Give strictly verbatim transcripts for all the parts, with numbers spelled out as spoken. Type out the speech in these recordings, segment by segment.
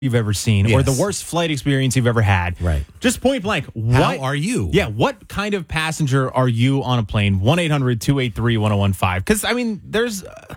you've ever seen Yes. or the worst flight experience you've ever had. Right. Just point blank. What How are you? Yeah. What kind of passenger are you on a plane? one eight hundred two eight three one oh one five. Because, I mean, there's a,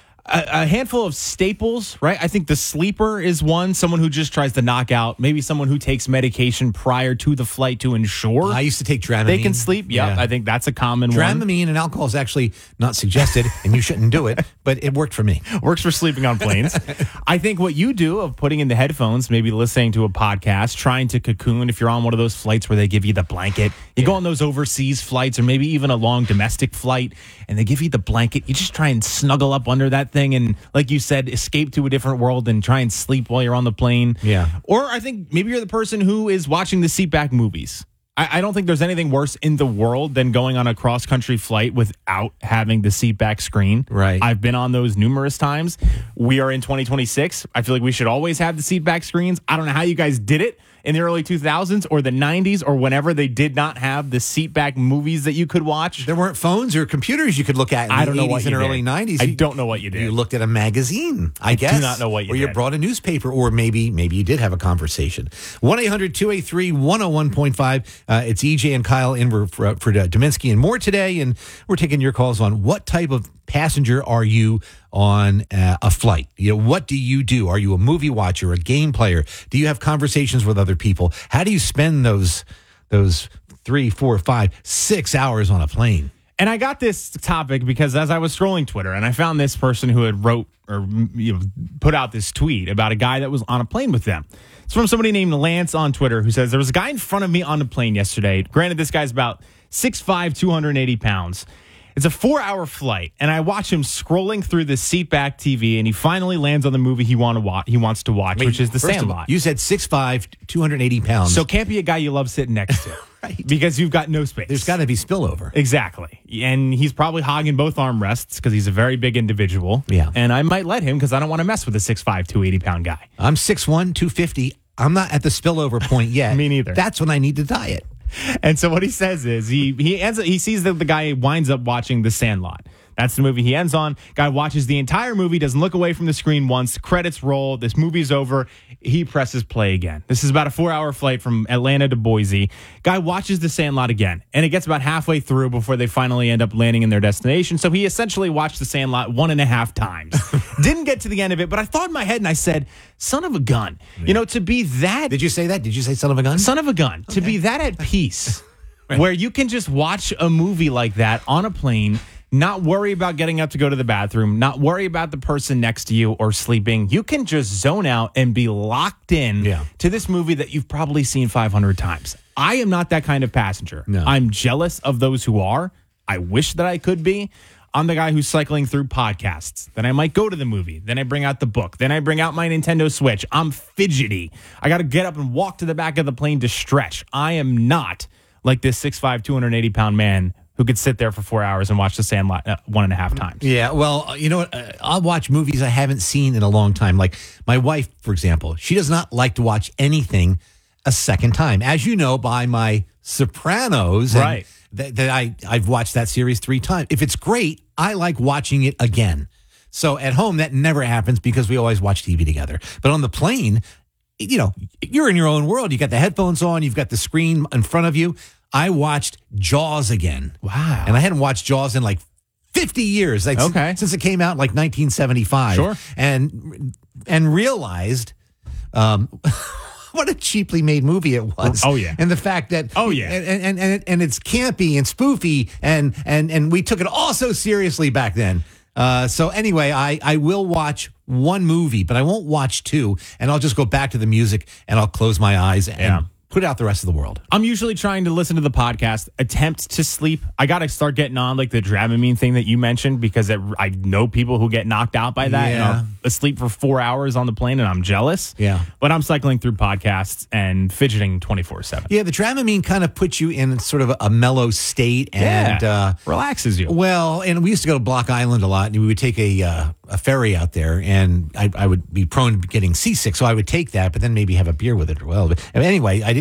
a handful of staples, right? I think the sleeper is one. Someone who just tries to knock out. Maybe someone who takes medication prior to the flight to ensure I used to take Dramamine. they can sleep. Yep. Yeah. I think that's a common one. Dramamine and alcohol is actually not suggested, and you shouldn't do it, but it worked for me. Works for sleeping on planes. I think what you do of putting in the headphones, maybe listening to a podcast, trying to cocoon if you're on one of those flights where they give you the blanket. You yeah. go on those overseas flights or maybe even a long domestic flight and they give you the blanket. You just try and snuggle up under that thing and, like you said, escape to a different world and try and sleep while you're on the plane. Yeah. Or I think maybe you're the person who is watching the seatback movies. I don't think there's anything worse in the world than going on a cross-country flight without having the seat back screen. Right. I've been on those numerous times. We are in twenty twenty-six. I feel like we should always have the seat back screens. I don't know how you guys did it in the early two thousands or the nineties or whenever they did not have the seat back movies that you could watch. There weren't phones or computers you could look at in I the don't know what eighties and you early did. nineties. I You- don't know what you did. You looked at a magazine, I, I guess. do not know what you Or you did. brought a newspaper, or maybe maybe you did have a conversation. one eight hundred two eight three one oh one point five. Uh, it's E J and Kyle in for, for, for Dominski and more today, and we're taking your calls on what type of passenger are you on uh, a flight? You know, what do you do? Are you a movie watcher, a game player? Do you have conversations with other people? How do you spend those those three, four, five, six hours on a plane? And I got this topic because as I was scrolling Twitter and I found this person who had wrote or you know put out this tweet about a guy that was on a plane with them. It's from somebody named Lance on Twitter who says, there was a guy in front of me on the plane yesterday. Granted, this guy's about six five, two hundred eighty pounds. It's a four-hour flight, and I watch him scrolling through the seatback T V, and he finally lands on the movie he want to watch. He wants to watch, Wait, which is The first of all, Sandlot. You said six five, two hundred eighty pounds. So can't be a guy you love sitting next to, Right. Because you've got no space. There's got to be spillover. Exactly. And he's probably hogging both armrests because he's a very big individual. Yeah. And I might let him because I don't want to mess with a six five, two eighty pound guy. I'm six one, two fifty. I'm not at the spillover point yet. Me neither. That's when I need to diet. And so what he says is he he ends up, he sees that the guy winds up watching The Sandlot. That's the movie he ends on. Guy watches the entire movie, doesn't look away from the screen once. Credits roll. This movie's over. He presses play again. This is about a four-hour flight from Atlanta to Boise. Guy watches The Sandlot again, and it gets about halfway through before they finally end up landing in their destination. So he essentially watched The Sandlot one and a half times. Didn't get to the end of it, but I thought in my head, and I said, son of a gun. Yeah. You know, to be that... Did you say that? Did you say son of a gun? Son of a gun. Okay. To be that at peace, right. Where you can just watch a movie like that on a plane, not worry about getting up to go to the bathroom, not worry about the person next to you or sleeping. You can just zone out and be locked in yeah. to this movie that you've probably seen five hundred times. I am not that kind of passenger. No. I'm jealous of those who are. I wish that I could be. I'm the guy who's cycling through podcasts. Then I might go to the movie. Then I bring out the book. Then I bring out my Nintendo Switch. I'm fidgety. I got to get up and walk to the back of the plane to stretch. I am not like this six five, two hundred eighty pound man who could sit there for four hours and watch The Sandlot uh, one and a half times. Yeah, well, you know what? Uh, I'll watch movies I haven't seen in a long time. Like my wife, for example, she does not like to watch anything a second time. As you know, by my Sopranos, right? That, that I I've watched that series three times. If it's great, I like watching it again. So at home, that never happens because we always watch T V together. But on the plane, you know, you're in your own world. You got the headphones on. You've got the screen in front of you. I watched Jaws again. Wow. And I hadn't watched Jaws in like fifty years. Like, okay. Since, since it came out in like nineteen seventy-five. Sure. And, and realized um, what a cheaply made movie it was. Oh, yeah. And the fact that. Oh, yeah. And, and, and, and it's campy and spoofy. And, and, and we took it all so seriously back then. Uh, so anyway, I, I will watch one movie, but I won't watch two. And I'll just go back to the music and I'll close my eyes and Yeah. put out the rest of the world. I'm usually trying to listen to the podcast, attempt to sleep. I got to start getting on like the Dramamine thing that you mentioned because it, I know people who get knocked out by that Yeah. and are asleep for four hours on the plane, and I'm jealous. Yeah. But I'm cycling through podcasts and fidgeting twenty-four seven. Yeah, the Dramamine kind of puts you in sort of a, a mellow state and yeah. uh, relaxes you. Well, and we used to go to Block Island a lot, and we would take a uh, a ferry out there, and I, I would be prone to getting seasick, so I would take that, but then maybe have a beer with it as well. But anyway, I didn't.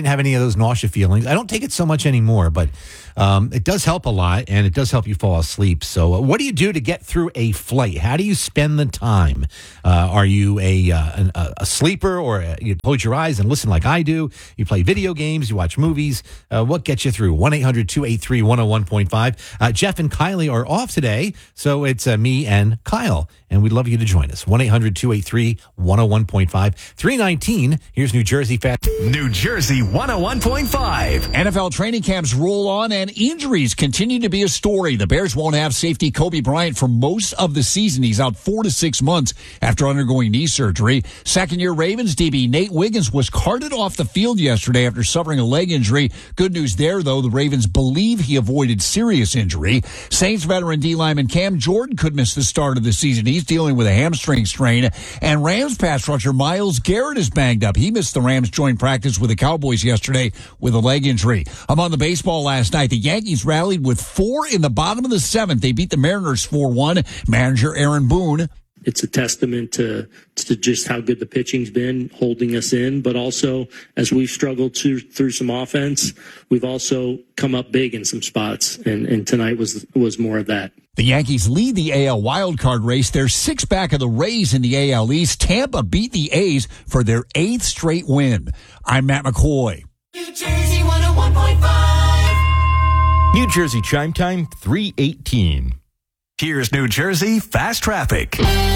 didn't have any of those nausea feelings. I don't take it so much anymore, but um, it does help a lot, and it does help you fall asleep. So uh, what do you do to get through a flight? How do you spend the time? Uh, are you a, uh, an, a a sleeper, or a, you close your eyes and listen like I do? You play video games, you watch movies. Uh, what gets you through? one eight hundred two eight three one oh one point five. Uh, Jeff and Kylie are off today, so it's uh, me and Kyle, and we'd love you to join us. one eight hundred two eight three one oh one point five. three nineteen, here's New Jersey Fast. New Jersey one oh one point five. N F L training camps roll on and injuries continue to be a story. The Bears won't have safety Kobe Bryant for most of the season. He's out four to six months after undergoing knee surgery. Second-year Ravens D B Nate Wiggins was carted off the field yesterday after suffering a leg injury. Good news there, though. The Ravens believe he avoided serious injury. Saints veteran D lineman Cam Jordan could miss the start of the season. He's dealing with a hamstring strain. And Rams pass rusher Myles Garrett is banged up. He missed the Rams joint practice with the Cowboys yesterday with a leg injury. Among the baseball last night, the Yankees rallied with four in the bottom of the seventh. They beat the Mariners four one. Manager Aaron Boone. It's a testament to to just how good the pitching's been, holding us in, but also as we've struggled to, through some offense, we've also come up big in some spots, and, and tonight was was more of that. The Yankees lead the A L wildcard race. They're six back of the Rays in the A L East. Tampa beat the A's for their eighth straight win. I'm Matt McCoy. New Jersey one oh one point five. New Jersey Chime Time, three eighteen. Here's New Jersey Fast Traffic.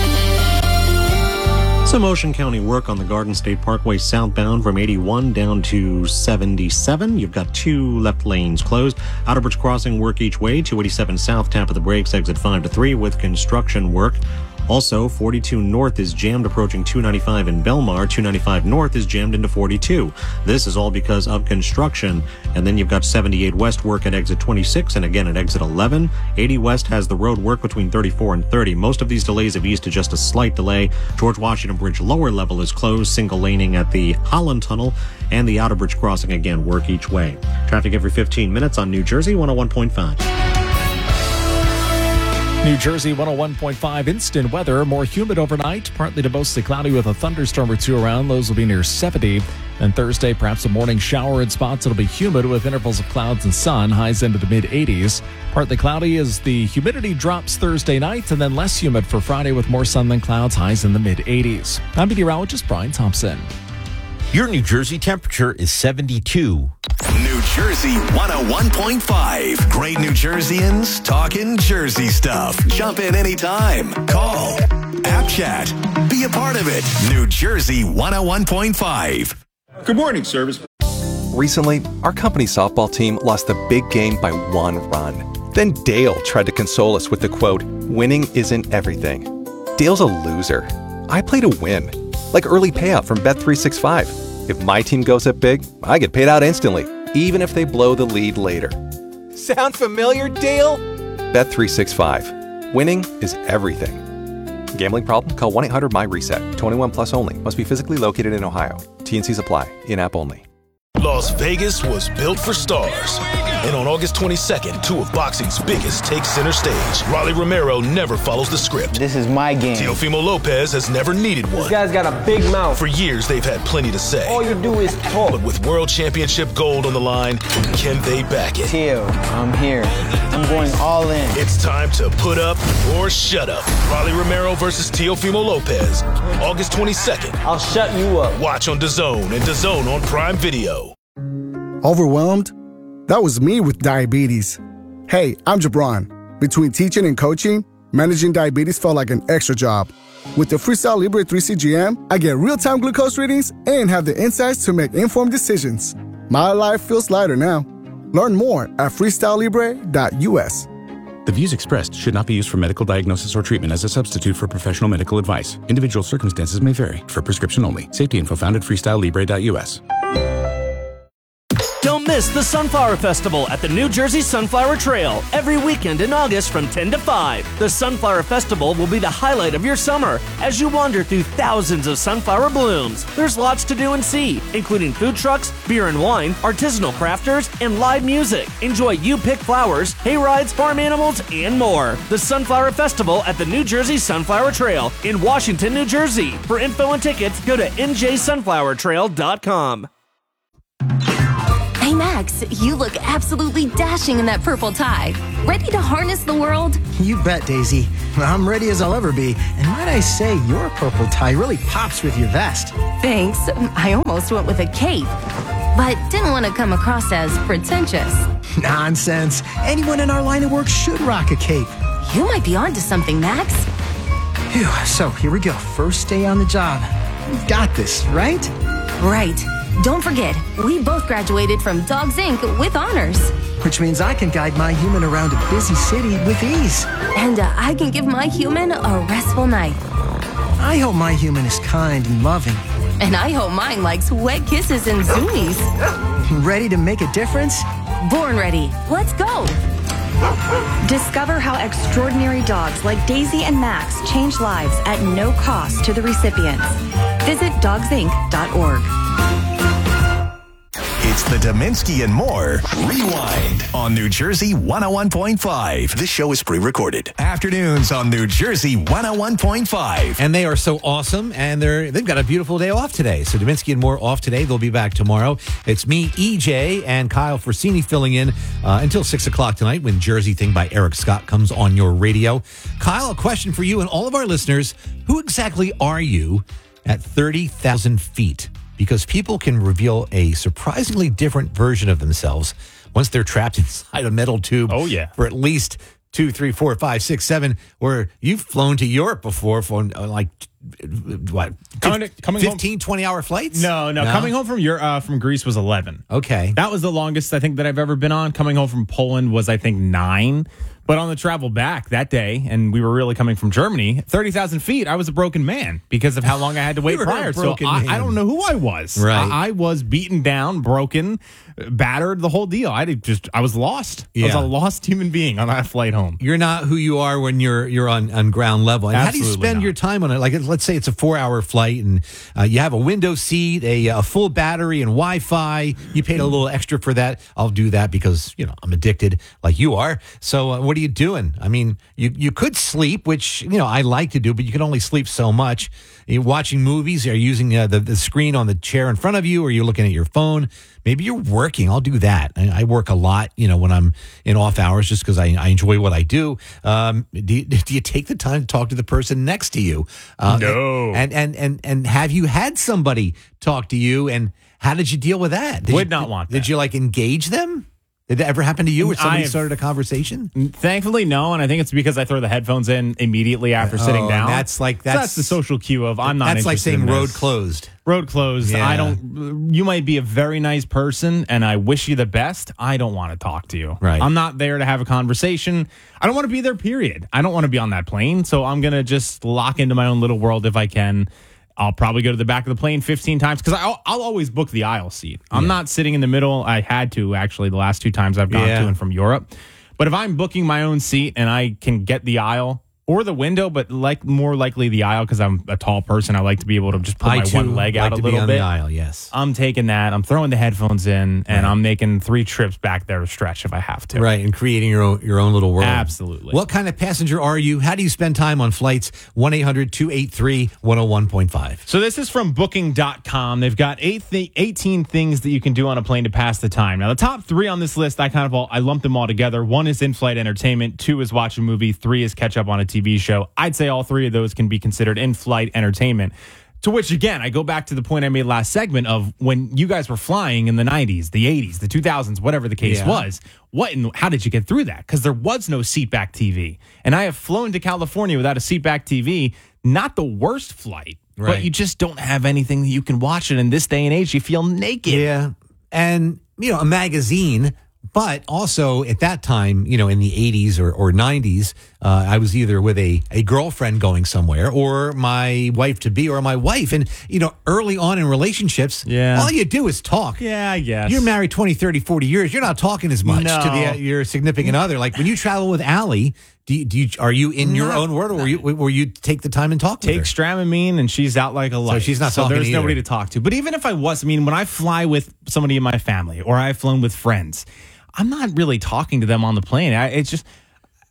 Some Ocean County work on the Garden State Parkway southbound from eighty-one down to seventy-seven. You've got two left lanes closed. Outer Bridge Crossing work each way. two eighty-seven south, tap of the brakes, exit five to three with construction work. Also, forty-two north is jammed approaching two ninety-five in Belmar. two ninety-five north is jammed into forty-two. This is all because of construction. And then you've got seventy-eight west work at exit twenty-six and again at exit eleven. eighty west has the road work between thirty-four and thirty. Most of these delays have eased to just a slight delay. George Washington Bridge lower level is closed. Single laning at the Holland Tunnel. And the Outer Bridge Crossing again work each way. Traffic every fifteen minutes on New Jersey one oh one point five. New Jersey one oh one point five instant weather. More humid overnight, partly to mostly cloudy with a thunderstorm or two around. Lows will be near seventy. And Thursday, perhaps a morning shower in spots. It'll be humid with intervals of clouds and sun. Highs into the mid eighties. Partly cloudy as the humidity drops Thursday night, and then less humid for Friday with more sun than clouds. Highs in the mid eighties. I'm meteorologist Brian Thompson. Your New Jersey temperature is seventy-two. New Jersey one oh one point five. Great New Jerseyans talking Jersey stuff. Jump in anytime. Call. App chat. Be a part of it. New Jersey one oh one point five. Good morning, service. Recently, our company softball team lost a big game by one run. Then Dale tried to console us with the quote, "Winning isn't everything." Dale's a loser. I play to win. Like early payout from Bet three sixty-five. If my team goes up big, I get paid out instantly, even if they blow the lead later. Sound familiar, Dale? Bet three sixty-five. Winning is everything. Gambling problem? Call one eight hundred M Y reset. twenty-one plus only. Must be physically located in Ohio. T and Cs apply. In-app only. Las Vegas was built for stars. And on August twenty-second, two of boxing's biggest take center stage. Rolly Romero never follows the script. This is my game. Teofimo Lopez has never needed one. This guy's got a big mouth. For years, they've had plenty to say. All you do is talk. But with World Championship gold on the line, can they back it? Teo, I'm here. I'm going all in. It's time to put up or shut up. Rolly Romero versus Teofimo Lopez. August twenty-second. I'll shut you up. Watch on DAZN and DAZN on Prime Video. Overwhelmed? That was me with diabetes. Hey, I'm Jabron. Between teaching and coaching, managing diabetes felt like an extra job. With the Freestyle Libre three C G M, I get real-time glucose readings and have the insights to make informed decisions. My life feels lighter now. Learn more at freestyle libre dot U S. The views expressed should not be used for medical diagnosis or treatment as a substitute for professional medical advice. Individual circumstances may vary. For prescription only. Safety info found at freestyle libre dot U S. Don't miss the Sunflower Festival at the New Jersey Sunflower Trail every weekend in August from ten to five. The Sunflower Festival will be the highlight of your summer as you wander through thousands of sunflower blooms. There's lots to do and see, including food trucks, beer and wine, artisanal crafters, and live music. Enjoy You Pick Flowers, hay rides, farm animals, and more. The Sunflower Festival at the New Jersey Sunflower Trail in Washington, New Jersey. For info and tickets, go to N J sunflower trail dot com. Max, you look absolutely dashing in that purple tie. Ready to harness the world? You bet, Daisy. I'm ready as I'll ever be. And might I say, your purple tie really pops with your vest. Thanks. I almost went with a cape, but didn't want to come across as pretentious. Nonsense. Anyone in our line of work should rock a cape. You might be onto something, Max. Phew, so here we go. First day on the job. We've got this, right? Right. Don't forget, we both graduated from Dogs Incorporated with honors. Which means I can guide my human around a busy city with ease. And uh, I can give my human a restful night. I hope my human is kind and loving. And I hope mine likes wet kisses and zoomies. Ready to make a difference? Born ready. Let's go. Discover how extraordinary dogs like Daisy and Max change lives at no cost to the recipients. Visit dogs inc dot org. It's the Dominski and More Rewind on New Jersey one oh one point five. This show is pre-recorded. Afternoons on New Jersey one oh one point five. And they are so awesome, and they're they've got a beautiful day off today. So Dominski and More off today. They'll be back tomorrow. It's me, E J, and Kyle Forsini filling in uh, until six o'clock tonight when Jersey Thing by Eric Scott comes on your radio. Kyle, a question for you and all of our listeners. Who exactly are you at thirty thousand feet? Because people can reveal a surprisingly different version of themselves once they're trapped inside a metal tube. Oh, yeah. For at least two, three, four, five, six, seven. Or you've flown to Europe before for uh, like what? Coming, coming fifteen, home, twenty hour flights? No, no, no. Coming home from Europe, uh, from Greece was eleven. Okay. That was the longest I think that I've ever been on. Coming home from Poland was, I think, nine. But on the travel back that day, and we were really coming from Germany, thirty thousand feet, I was a broken man because of how long I had to wait prior. So I, I don't know who I was. Right. I, I was beaten down, broken, battered, the whole deal. I did just I was lost. I was Yeah. a lost human being on that flight home. You're not who you are when you're you're on, on ground level. And how do you Absolutely spend not. your time on it? Like, let's say it's a four hour flight and uh, you have a window seat, a, a full battery, and Wi-Fi. You paid a little extra for that. I'll do that because, you know, I'm addicted like you are. So uh, what are you doing? I mean, you, you could sleep, which, you know, I like to do, but you can only sleep so much. Are you watching movies? Are you using uh, the, the screen on the chair in front of you? Or are you looking at your phone? Maybe you're working. I'll do that. I, I work a lot, you know, when I'm in off hours just because I, I enjoy what I do. Um, do, you, do you take the time to talk to the person next to you? Uh, No. And, and, and, and have you had somebody talk to you? And how did you deal with that? Did Would you, not want Did that. you like engage them? Did that ever happen to you where somebody I've- started a conversation? Thankfully, no, and I think it's because I throw the headphones in immediately after sitting Oh, down. that's like- So that's- that's the social cue of I'm not. That's like interested saying in road this. closed. Road closed. Yeah. I don't. You might be a very nice person, and I wish you the best. I don't want to talk to you. Right. I'm not there to have a conversation. I don't want to be there. Period. I don't want to be on that plane. So I'm gonna just lock into my own little world if I can. I'll probably go to the back of the plane fifteen times because I'll, I'll always book the aisle seat. I'm Yeah. not sitting in the middle. I had to actually the last two times I've gone Yeah. to and from Europe. But if I'm booking my own seat and I can get the aisle or the window, but like more likely the aisle because I'm a tall person, I like to be able to just put I my too one leg like out to a be little on bit. the aisle, yes. I'm taking that. I'm throwing the headphones in, and Right. I'm making three trips back there to stretch if I have to. Right, and creating your own, your own little world. Absolutely. What kind of passenger are you? How do you spend time on flights? one eight hundred two eight three one oh one point five. So this is from booking dot com. They've got eight th- eighteen things that you can do on a plane to pass the time. Now, the top three on this list, I kind of all, I lumped them all together. One is in-flight entertainment. Two is watch a movie. Three is catch up on a T V show. I'd say all three of those can be considered in-flight entertainment. To which, again, I go back to the point I made last segment of when you guys were flying in the nineties, the eighties, the two thousands, whatever the case Yeah. was. What and how did you get through that? Because there was no seatback T V. And I have flown to California without a seatback T V. Not the worst flight, Right. but you just don't have anything that you can watch it. In this day and age, you feel naked. Yeah. And, you know, a magazine, but also at that time, you know, in the eighties or, or nineties, uh, I was either with a, a girlfriend going somewhere or my wife to be or my wife. And, you know, early on in relationships, Yeah. all you do is talk. Yeah, I guess. You're married twenty, thirty, forty years. You're not talking as much No. to the, your significant other. Like when you travel with Allie, do you, do you, are you in your Not- own world or were you, were you take the time and talk with her? Take Stramamine and she's out like a light. she's not So talking there's either. nobody to talk to. But even if I was, I mean, when I fly with somebody in my family or I've flown with friends, I'm not really talking to them on the plane. I, it's just,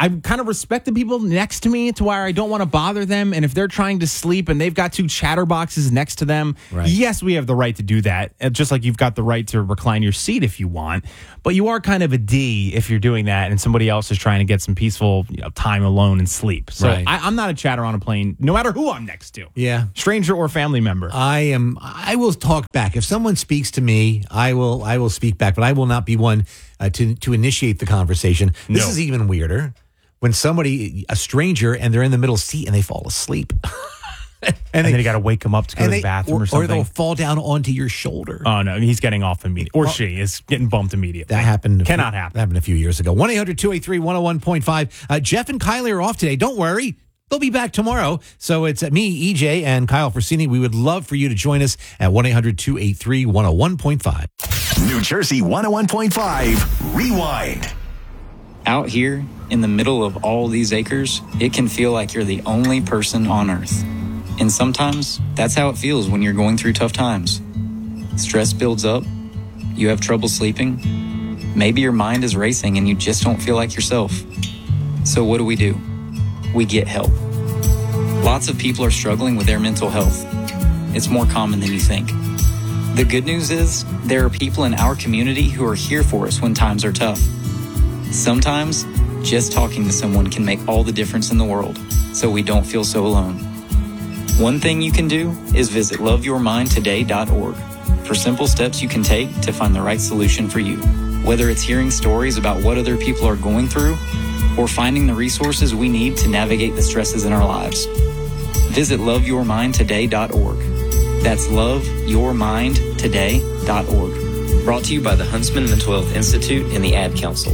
I kind of respect the people next to me to where I don't want to bother them. And if they're trying to sleep and they've got two chatterboxes next to them, Right. yes, we have the right to do that. Uh, Just like you've got the right to recline your seat if you want. But you are kind of a D if you're doing that and somebody else is trying to get some peaceful you know, time alone and sleep. So Right. I, I'm not a chatter on a plane, no matter who I'm next to. Yeah. Stranger or family member. I am. I will talk back. If someone speaks to me, I will. I will speak back. But I will not be one uh, to to initiate the conversation. This No. is even weirder when somebody, a stranger, and they're in the middle seat and they fall asleep, and, and then you got to wake them up to go to and the they- bathroom or, or, or something. they'll fall down onto your shoulder. Oh no, he's getting off immediately, or Well, she is getting bumped immediately. That happened. a few- Cannot happen. That happened a few years ago. one eight hundred two eight three one oh one point five. Uh, Jeff and Kylie are off today. Don't worry. They'll be back tomorrow. So it's me, E J, and Kyle Forsini. We would love for you to join us at one eight hundred two eight three one oh one point five. New Jersey one oh one point five. Rewind. Out here, in the middle of all these acres, it can feel like you're the only person on Earth. And sometimes, that's how it feels when you're going through tough times. Stress builds up, you have trouble sleeping, maybe your mind is racing and you just don't feel like yourself. So what do we do? We get help. Lots of people are struggling with their mental health. It's more common than you think. The good news is, there are people in our community who are here for us when times are tough. Sometimes, just talking to someone can make all the difference in the world, so we don't feel so alone. One thing you can do is visit love your mind today dot org for simple steps you can take to find the right solution for you. Whether it's hearing stories about what other people are going through, or finding the resources we need to navigate the stresses in our lives. Visit love your mind today dot org. That's love your mind today dot org. Brought to you by the Huntsman Mental Health Institute and the Ad Council.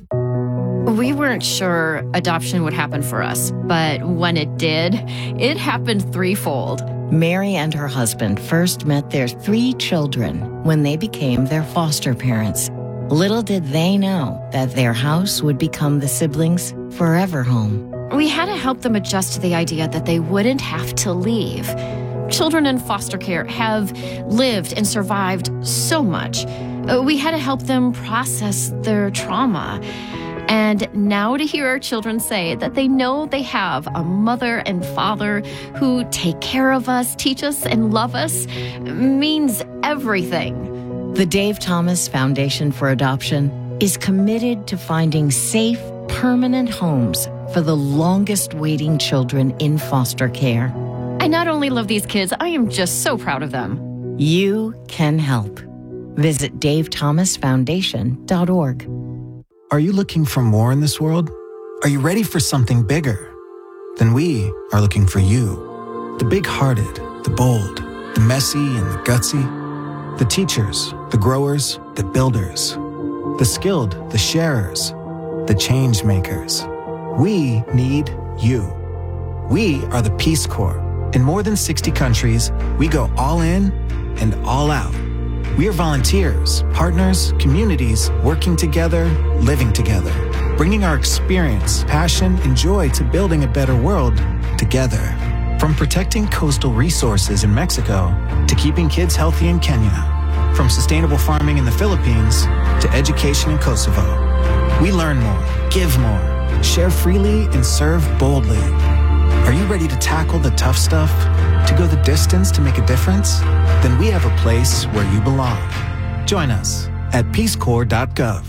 We weren't sure adoption would happen for us, but when it did, it happened threefold. Mary and her husband first met their three children when they became their foster parents. Little did they know that their house would become the siblings' forever home. We had to help them adjust to the idea that they wouldn't have to leave. Children in foster care have lived and survived so much. Uh, We had to help them process their trauma. And now to hear our children say that they know they have a mother and father who take care of us, teach us, and love us means everything. The Dave Thomas Foundation for Adoption is committed to finding safe, permanent homes for the longest waiting children in foster care. I not only love these kids, I am just so proud of them. You can help. Visit dave thomas foundation dot org. Are you looking for more in this world? Are you ready for something bigger? Then we are looking for you. The big-hearted, the bold, the messy and the gutsy. The teachers, the growers, the builders. The skilled, the sharers, the change makers. We need you. We are the Peace Corps. In more than sixty countries, we go all in and all out. We are volunteers, partners, communities, working together, living together, bringing our experience, passion, and joy to building a better world together. From protecting coastal resources in Mexico to keeping kids healthy in Kenya, from sustainable farming in the Philippines to education in Kosovo. We learn more, give more, share freely, and serve boldly. Are you ready to tackle the tough stuff? To go the distance to make a difference? Then we have a place where you belong. Join us at peace corps dot gov.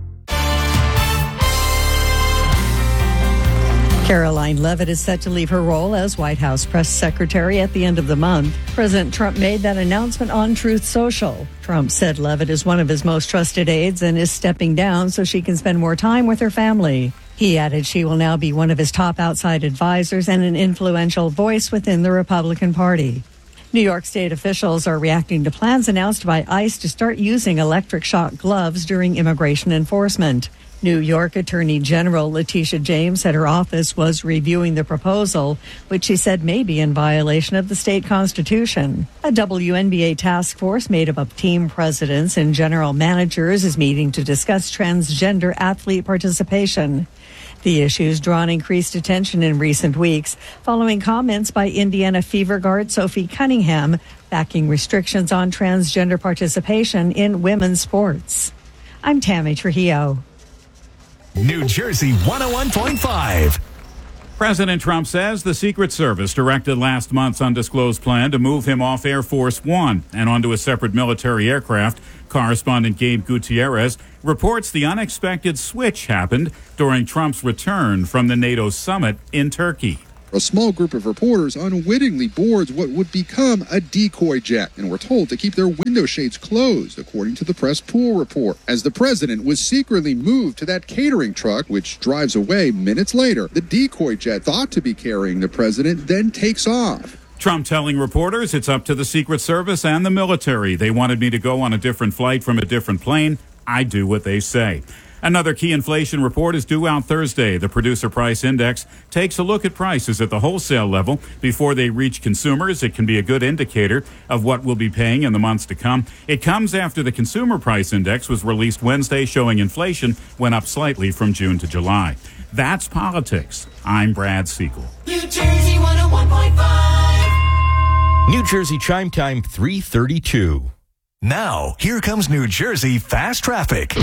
Caroline Leavitt is set to leave her role as White House press secretary at the end of the month. President Trump made that announcement on Truth Social. Trump said Leavitt is one of his most trusted aides and is stepping down so she can spend more time with her family. He added she will now be one of his top outside advisors and an influential voice within the Republican Party. New York State officials are reacting to plans announced by ICE to start using electric shock gloves during immigration enforcement. New York Attorney General Letitia James said her office was reviewing the proposal, which she said may be in violation of the state constitution. A W N B A task force made up of team presidents and general managers is meeting to discuss transgender athlete participation. The issue's drawn increased attention in recent weeks following comments by Indiana Fever guard Sophie Cunningham backing restrictions on transgender participation in women's sports. I'm Tammy Trujillo. New Jersey one oh one point five. President Trump says the Secret Service directed last month's undisclosed plan to move him off Air Force One and onto a separate military aircraft. Correspondent Gabe Gutierrez reports the unexpected switch happened during Trump's return from the NATO summit in Turkey. A small group of reporters unwittingly boards what would become a decoy jet and were told to keep their window shades closed, according to the press pool report. As the president was secretly moved to that catering truck, which drives away minutes later, the decoy jet thought to be carrying the president then takes off. Trump telling reporters it's up to the Secret Service and the military. They wanted me to go on a different flight from a different plane. I do what they say. Another key inflation report is due out Thursday. The Producer Price Index takes a look at prices at the wholesale level before they reach consumers. It can be a good indicator of what we'll be paying in the months to come. It comes after the Consumer Price Index was released Wednesday, showing inflation went up slightly from June to July. That's politics. I'm Brad Siegel. New Jersey one oh one point five. New Jersey Chime Time three thirty-two. Now, here comes New Jersey Fast Traffic.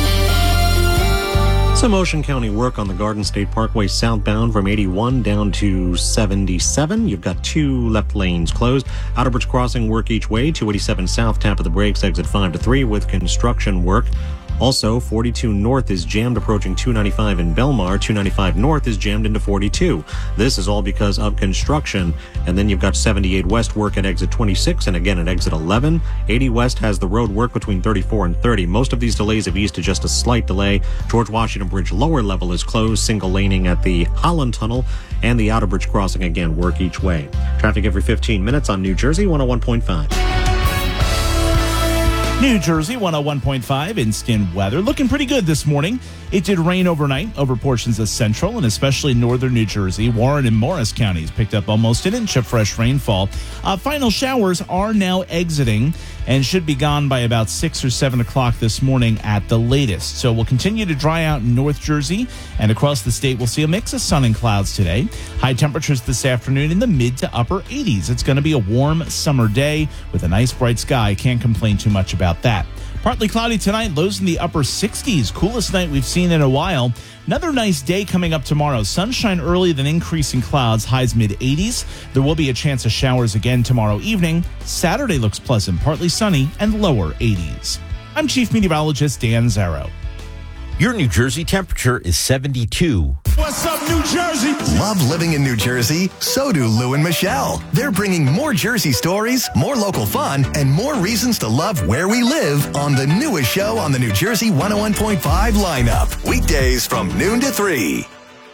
Some Ocean County work on the Garden State Parkway southbound from eighty-one down to seventy-seven. You've got two left lanes closed. Outerbridge Crossing work each way. two eighty-seven south, tap of the brakes, exit five to three with construction work. Also, forty-two north is jammed approaching two ninety-five in Belmar. two ninety-five north is jammed into forty-two. This is all because of construction. And then you've got seventy-eight west work at exit twenty-six and again at exit eleven. eighty west has the road work between thirty-four and thirty. Most of these delays have eased to just a slight delay. George Washington Bridge lower level is closed. Single laning at the Holland Tunnel and the Outerbridge Crossing again work each way. Traffic every fifteen minutes on New Jersey one oh one point five. New Jersey one oh one point five instant weather. Looking pretty good this morning. It did rain overnight over portions of central and especially northern New Jersey. Warren and Morris counties picked up almost an inch of fresh rainfall. Uh, final showers are now exiting and should be gone by about six or seven o'clock this morning at the latest. So we'll continue to dry out in North Jersey and across the state. We'll see a mix of sun and clouds today. High temperatures this afternoon in the mid to upper eighties. It's going to be a warm summer day with a nice bright sky. Can't complain too much about that. Partly cloudy tonight, lows in the upper sixties. Coolest night we've seen in a while. Another nice day coming up tomorrow. Sunshine early, then increasing clouds, highs mid eighties. There will be a chance of showers again tomorrow evening. Saturday looks pleasant, partly sunny, and lower eighties. I'm Chief Meteorologist Dan Zarrow. Your New Jersey temperature is seventy-two. What's up, New Jersey? Love living in New Jersey? So do Lou and Michelle. They're bringing more Jersey stories, more local fun, and more reasons to love where we live on the newest show on the New Jersey one oh one point five lineup. Weekdays from noon to three.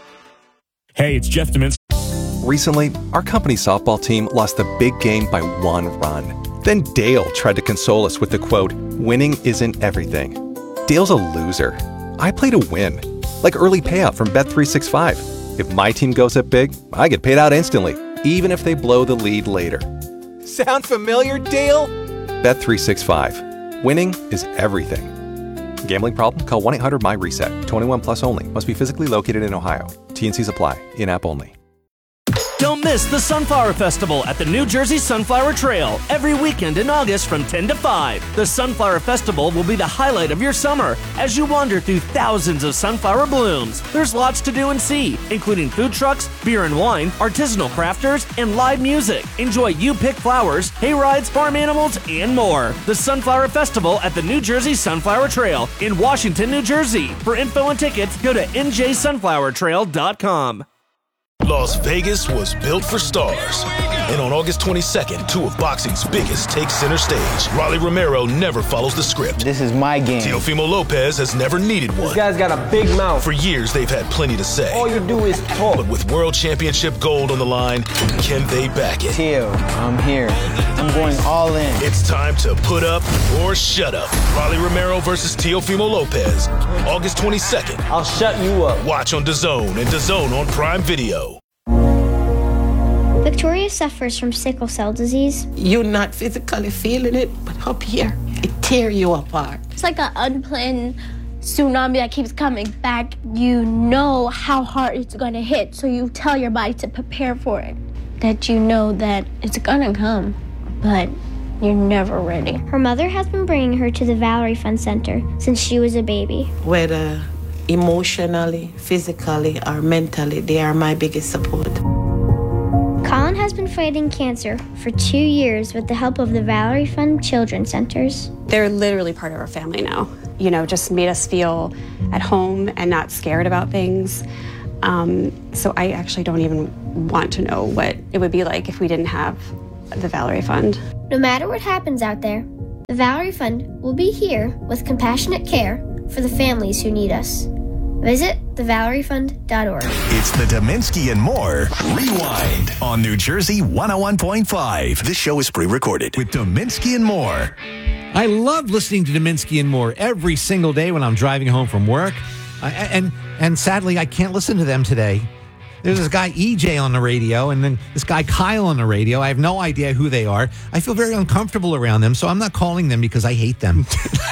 Hey, it's Jeff Demins. Recently, our company softball team lost a big game by one run. Then Dale tried to console us with the quote, "Winning isn't everything." Dale's a loser. I play to win, like early payout from Bet three sixty-five. If my team goes up big, I get paid out instantly, even if they blow the lead later. Sound familiar, Dale? Bet three sixty-five. Winning is everything. Gambling problem? Call one eight hundred my reset. twenty-one plus only. Must be physically located in Ohio. T and Cs apply. In-app only. Don't miss the Sunflower Festival at the New Jersey Sunflower Trail every weekend in August from ten to five. The Sunflower Festival will be the highlight of your summer as you wander through thousands of sunflower blooms. There's lots to do and see, including food trucks, beer and wine, artisanal crafters, and live music. Enjoy You Pick Flowers, hay rides, farm animals, and more. The Sunflower Festival at the New Jersey Sunflower Trail in Washington, New Jersey. For info and tickets, go to N J sunflower trail dot com. Las Vegas was built for stars. And on August twenty-second, two of boxing's biggest take center stage. Rolly Romero never follows the script. This is my game. Teofimo Lopez has never needed one. This guy's got a big mouth. For years, they've had plenty to say. All you do is talk. But with world championship gold on the line, can they back it? Teo, I'm here. I'm going all in. It's time to put up or shut up. Rolly Romero versus Teofimo Lopez. August twenty-second. I'll shut you up. Watch on DAZN and DAZN on Prime Video. Victoria suffers from sickle cell disease. You're not physically feeling it, but up here, it tears you apart. It's like an unplanned tsunami that keeps coming back. You know how hard it's going to hit, so you tell your body to prepare for it. That you know that it's going to come, but you're never ready. Her mother has been bringing her to the Valerie Fun Center since she was a baby. Where the emotionally, physically, or mentally. They are my biggest support. Colin has been fighting cancer for two years with the help of the Valerie Fund Children's Centers. They're literally part of our family now. You know, just made us feel at home and not scared about things. Um, so I actually don't even want to know what it would be like if we didn't have the Valerie Fund. No matter what happens out there, the Valerie Fund will be here with compassionate care for the families who need us. Visit the valerie fund dot org. It's the Dominski and More Rewind on New Jersey one oh one point five. This show is pre-recorded with Dominski and More. I love listening to Dominski and More every single day when I'm driving home from work. Uh, and and sadly, I can't listen to them today. There's this guy E J on the radio, and then this guy Kyle on the radio. I have no idea who they are. I feel very uncomfortable around them, so I'm not calling them because I hate them.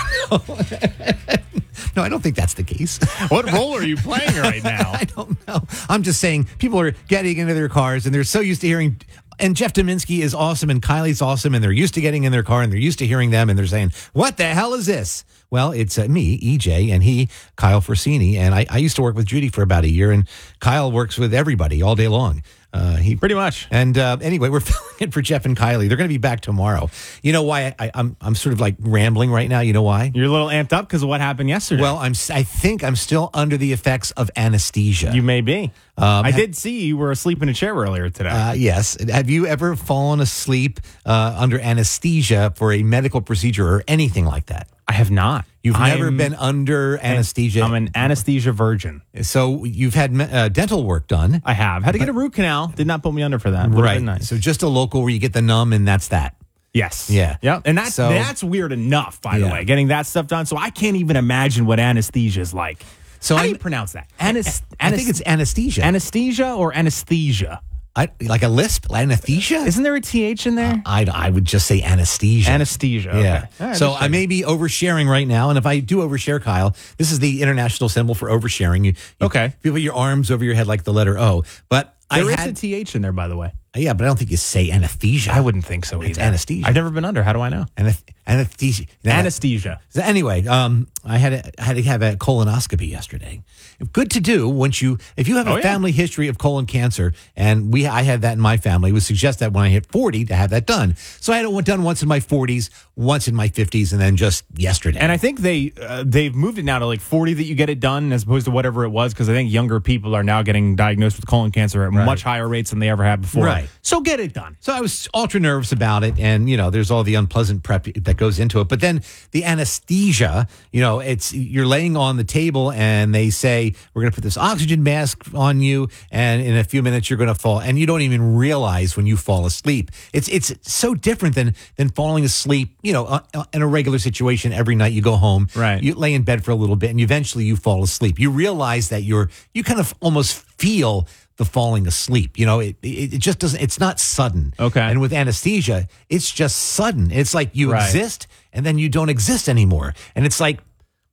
No, I don't think that's the case. What role are you playing right now? I don't know. I'm just saying people are getting into their cars, and they're so used to hearing... And Jeff Dominski is awesome, and Kylie's awesome, and they're used to getting in their car, and they're used to hearing them, and they're saying, what the hell is this? Well, it's uh, me, E J, and he, Kyle Forsini, and I, I used to work with Judy for about a year, and Kyle works with everybody all day long. Uh, he Pretty much. And uh, anyway, we're filling in for Jeff and Kylie. They're going to be back tomorrow. You know why I, I, I'm I'm sort of like rambling right now? You know why? You're a little amped up because of what happened yesterday. Well, I'm I think I'm still under the effects of anesthesia. You may be. Um, I did see you were asleep in a chair earlier today. Uh, yes. Have you ever fallen asleep uh, under anesthesia for a medical procedure or anything like that? I have not. You've I'm, never been under anesthesia? I'm an anesthesia virgin. So you've had uh, dental work done? I have. Had to get a root canal. Did not put me under for that. Would've Right. been nice. So just a local where you get the numb and that's that. Yes. Yeah. Yep. And that's So- that's weird enough, by the Yeah. way, getting that stuff done. So I can't even imagine what anesthesia is like. So How do I'm- you pronounce that? Anes- I think it's anesthesia. Anesthesia or anesthesia? I, like a lisp? Anesthesia? Isn't there a T H in there? I, I would just say anesthesia. Anesthesia. Okay. Yeah. All right, so just I may be oversharing right now, and if I do overshare, Kyle, this is the international symbol for oversharing. You, you Okay. You put your arms over your head like the letter O. But There I is had, a T H in there, by the way. yeah, but I don't think you say anesthesia. I wouldn't think so It's either. anesthesia. I've never been under. How do I know? Aneth- anesthesia. Anesthesia. So anyway, um, I had a, I had to have a colonoscopy yesterday. Good to do once you if you have a Oh, yeah. family history of colon cancer, and we I had that in my family. It would suggest that when I hit forty to have that done. So I had it done once in my forties, once in my fifties, and then just yesterday. And I think they uh, they've moved it now to like forty that you get it done as opposed to whatever it was, because I think younger people are now getting diagnosed with colon cancer at Right. much higher rates than they ever have before. Right. So get it done. So I was ultra nervous about it, and you know, there's all the unpleasant prep that goes into it. But then the anesthesia, you know, it's you're laying on the table, and they say we're going to put this oxygen mask on you, and in a few minutes you're going to fall, and you don't even realize when you fall asleep. It's it's so different than than falling asleep. You know, uh, in a regular situation, every night you go home, Right. You lay in bed for a little bit, and eventually you fall asleep. You realize that you're you kind of almost feel the falling asleep. You know, it, it it just doesn't, it's not sudden. Okay. And with anesthesia, it's just sudden. It's like you Right. exist and then you don't exist anymore. And it's like,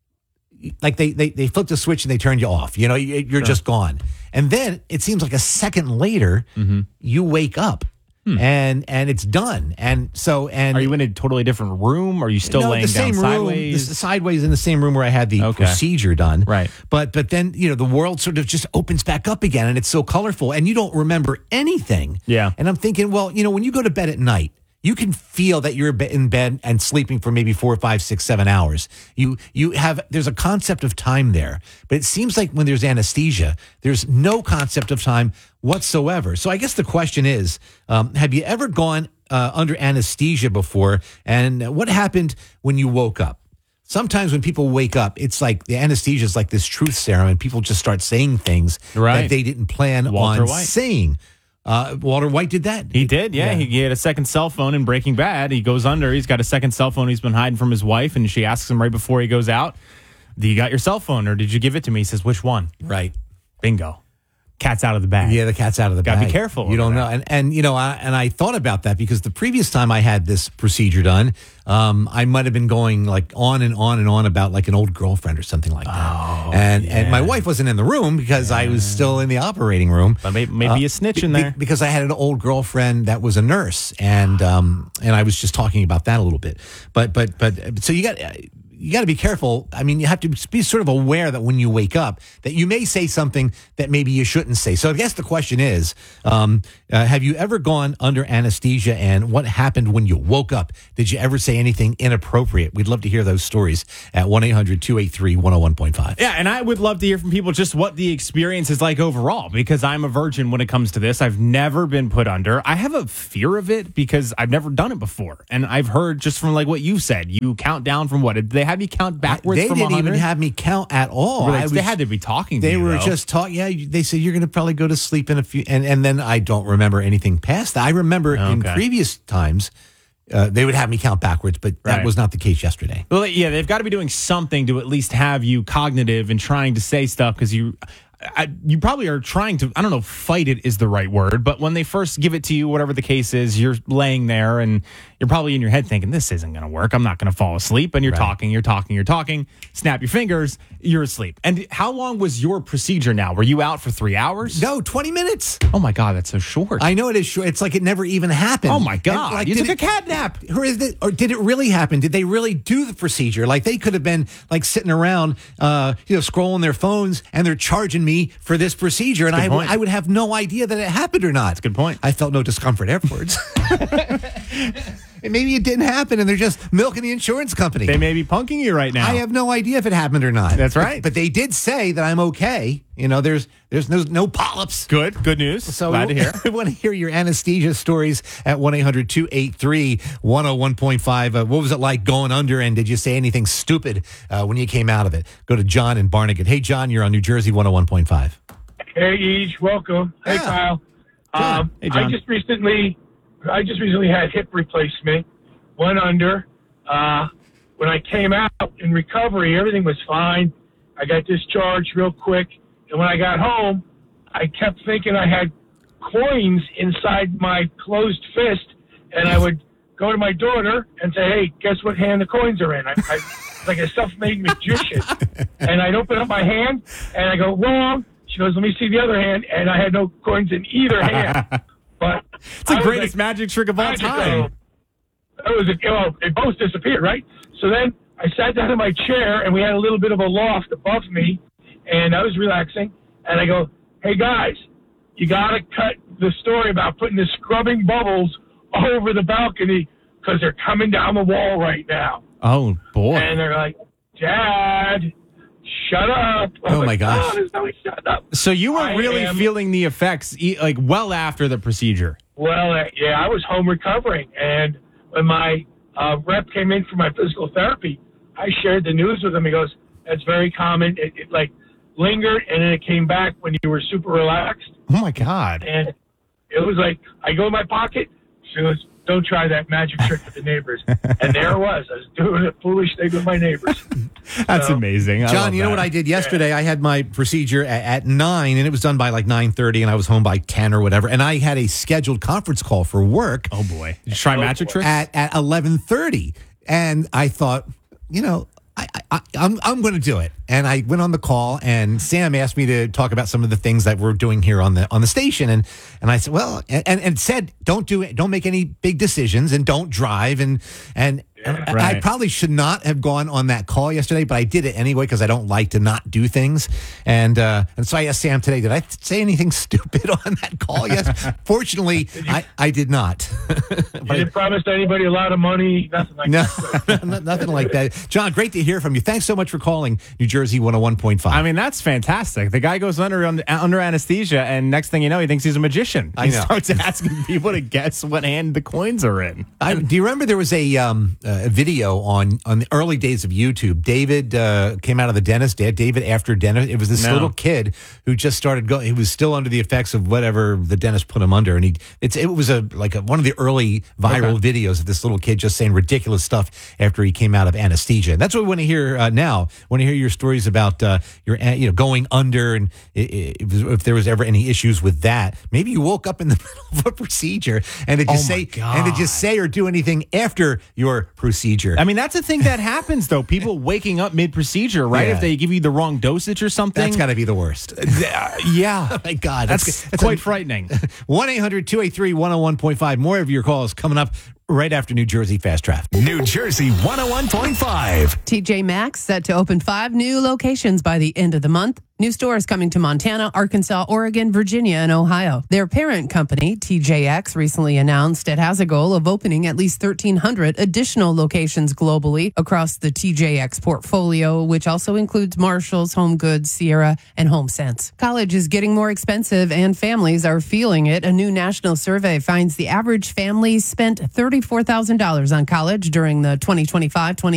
like they, they, they flipped a switch and they turned you off. You know, you, you're Sure. just gone. And then it seems like a second later, Mm-hmm. you wake up and, and it's done. And so, and Are you in a totally different room? Or are you still no, laying the down same room, sideways? the sideways in the same room where I had the Okay. procedure done. Right. But but then, you know, the world sort of just opens back up again, and it's so colorful, and you don't remember anything. Yeah. And I'm thinking, well, you know, when you go to bed at night, you can feel that you're in bed and sleeping for maybe four, five, six, seven hours. You you have there's a concept of time there, but it seems like when there's anesthesia, there's no concept of time whatsoever. So I guess the question is, um, have you ever gone uh, under anesthesia before, and what happened when you woke up? Sometimes when people wake up, it's like the anesthesia is like this truth serum, and people just start saying things Right. that they didn't plan Walter on White. saying. Uh, Walter White did that. He did, yeah. He, he had a second cell phone in Breaking Bad. He goes under. He's got a second cell phone he's been hiding from his wife, and she asks him right before he goes out, "Do you got your cell phone, or did you give it to me?" He says, "Which one?" Right. Bingo. Cat's out of the bag. Yeah, the cat's out of the Gotta bag. be careful You over don't know. that. And, and you know, I, and I thought about that because the previous time I had this procedure done, um, I might have been going like on and on and on about like an old girlfriend or something like that. Oh, and and my wife wasn't in the room because I was still in the operating room. But maybe, maybe a snitch in Be- there. because I had an old girlfriend that was a nurse, and um, and I was just talking about that a little bit. But but but so you got. you got to be careful. I mean, you have to be sort of aware that when you wake up, that you may say something that maybe you shouldn't say. So I guess the question is, um, uh, have you ever gone under anesthesia, and what happened when you woke up? Did you ever say anything inappropriate? We'd love to hear those stories at one eight hundred two eight three one oh one point five. Yeah, and I would love to hear from people just what the experience is like overall, because I'm a virgin when it comes to this. I've never been put under. I have a fear of it because I've never done it before. And I've heard just from like what you said, you count down from what? Did they have you count backwards They from didn't one hundred? even have me count at all. Were they, I was- they had to be talking to They you, were though. just talking. Yeah, they said you're going to probably go to sleep in a few, and, and then I don't remember anything past that. I remember in Okay. previous times uh, they would have me count backwards, but that Right. was not the case yesterday. Well, yeah, they've got to be doing something to at least have you cognitive and trying to say stuff because you, I, you probably are trying to. I don't know, if fight it is the right word, but when they first give it to you, whatever the case is, you're laying there and you're probably in your head thinking, "This isn't going to work. I'm not going to fall asleep." And you're Right. talking, you're talking, you're talking. Snap your fingers, you're asleep. And how long was your procedure? Now, were you out for three hours? No, twenty minutes. Oh my God, that's so short. I know it is short. It's like it never even happened. Oh my God, And, like, you did took a it- cat nap. Or, is it, or did it really happen? Did they really do the procedure? Like they could have been like sitting around, uh, you know, scrolling their phones, and they're charging me for this procedure, and That's a I, good would- point. I would have no idea that it happened or not. That's a good point. I felt no discomfort afterwards. And maybe it didn't happen, and they're just milking the insurance company. They may be punking you right now. I have no idea if it happened or not. That's right. But they did say that I'm okay. You know, there's there's no, no polyps. Good, good news. So Glad to hear. I want to hear your anesthesia stories at one eight hundred two eight three one oh one point five. Uh, what was it like going under, and did you say anything stupid uh, when you came out of it? Go to John in Barnegat. Hey, John, you're on New Jersey one oh one point five. Hey, Eej, welcome. Hey, Kyle. Um, Hey, John. I just recently, I just recently had hip replacement. Went under. Uh, when I came out in recovery, everything was fine. I got discharged real quick, and when I got home, I kept thinking I had coins inside my closed fist, and I would go to my daughter and say, "Hey, guess what hand the coins are in?" I, I like a self-made magician, and I'd open up my hand, and I go, "Wrong." She goes, "Let me see the other hand," and I had no coins in either hand. But It's the I was greatest like, magic trick of all magical. time. It was a, well, they both disappeared, right? So then I sat down in my chair, and we had a little bit of a loft above me, and I was relaxing. And I go, "Hey guys, you got to cut the story about putting the scrubbing bubbles over the balcony because they're coming down the wall right now." Oh boy. And they're like, "Dad, shut up!" I was Oh, my like, gosh. "Oh, there's no shut up." So you were I really am- feeling the effects e- like well after the procedure. Well, uh, yeah, I was home recovering, and when my uh, rep came in for my physical therapy, I shared the news with him. He goes, "That's very common. It, it like lingered, and then it came back when you were super relaxed." Oh my God. And it was like, I go in my pocket. She goes, "Don't try that magic trick with the neighbors." And there it was. I was doing a foolish thing with my neighbors. That's So- amazing. I John, love you know that. what I did yesterday? I had my procedure at, at nine, and it was done by like nine thirty, and I was home by ten or whatever. And I had a scheduled conference call for work. Oh boy! Did you try magic tricks at at eleven thirty? And I thought, you know, I, I, I'm I'm going to do it. And I went on the call, and Sam asked me to talk about some of the things that we're doing here on the on the station, and and I said, well, and and said, don't do it, don't make any big decisions, and don't drive, and and. I- Right. I probably should not have gone on that call yesterday, but I did it anyway because I don't like to not do things. And uh, and so I asked Sam today, did I say anything stupid on that call? Yes. Fortunately, I, I did not. You didn't promise anybody a lot of money, nothing like No, that. nothing like that. John, great to hear from you. Thanks so much for calling New Jersey one oh one point five. I mean, that's fantastic. The guy goes under under, under anesthesia, and next thing you know, he thinks he's a magician. I He know. starts asking people to guess what hand the coins are in. I, do you remember there was a, um, a video on, on the early days of YouTube? David uh, came out of the dentist. Dad, David after dentist. It was this No. little kid who just started going. He was still under the effects of whatever the dentist put him under, and he it's it was a like a, one of the early viral videos of this little kid just saying ridiculous stuff after he came out of anesthesia. And that's what we want to hear uh, now. Want to hear your stories about uh, your uh, you know going under, and i- i- if, if there was ever any issues with that. Maybe you woke up in the middle of a procedure, and did you Oh, my say and did you say or do anything after your procedure? I mean, that's a thing that happens, though. People waking up mid-procedure, right? Yeah. If they give you the wrong dosage or something. That's got to be the worst. yeah. Oh, my God. That's, that's quite frightening. one eight hundred two eight three one oh one point five. More of your calls coming up right after New Jersey Fast Traffic. New Jersey one oh one point five. T J Maxx set to open five new locations by the end of the month. New stores coming to Montana, Arkansas, Oregon, Virginia, and Ohio. Their parent company, T J X, recently announced it has a goal of opening at least thirteen hundred additional locations globally across the T J X portfolio, which also includes Marshalls, Home Goods, Sierra, and HomeSense. College is getting more expensive, and families are feeling it. A new national survey finds the average family spent thirty-four thousand dollars on college during the twenty twenty-five twenty